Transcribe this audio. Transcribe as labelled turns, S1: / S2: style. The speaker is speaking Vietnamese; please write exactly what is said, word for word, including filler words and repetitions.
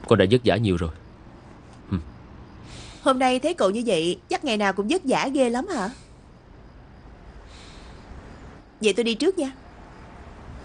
S1: Con đã vất vả nhiều rồi.
S2: Hôm nay thấy cậu như vậy, chắc ngày nào cũng vất vả ghê lắm hả? Vậy tôi đi trước nha.